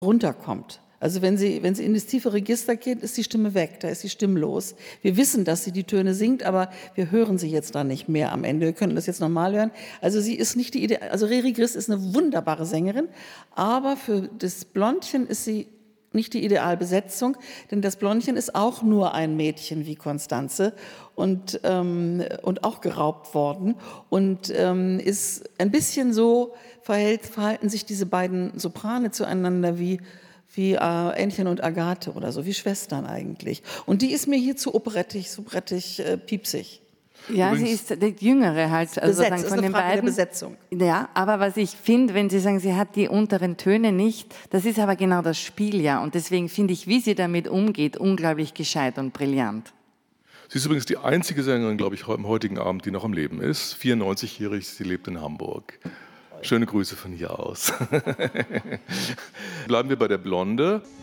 runterkommt. Also wenn sie in das tiefe Register geht, ist die Stimme weg, da ist sie stimmlos. Wir wissen, dass sie die Töne singt, aber wir hören sie jetzt dann nicht mehr am Ende. Wir können das jetzt nochmal hören. Also sie ist nicht die Idee. Also Reri Gris ist eine wunderbare Sängerin, aber für das Blondchen ist sie nicht die Idealbesetzung, denn das Blondchen ist auch nur ein Mädchen wie Constanze und auch geraubt worden und ist ein bisschen so, verhalten sich diese beiden Soprane zueinander wie Ännchen und Agathe oder so, wie Schwestern eigentlich. Und die ist mir hier zu operettig, piepsig. Ja, übrigens, sie ist die Jüngere halt. Also Besetzt, von den beiden. Besetzung. Ja, aber was ich finde, wenn Sie sagen, sie hat die unteren Töne nicht, das ist aber genau das Spiel, ja. Und deswegen finde ich, wie sie damit umgeht, unglaublich gescheit und brillant. Sie ist übrigens die einzige Sängerin, glaube ich, am heutigen Abend, die noch am Leben ist. 94-jährig, sie lebt in Hamburg. Schöne Grüße von hier aus. Bleiben wir bei der Blonde.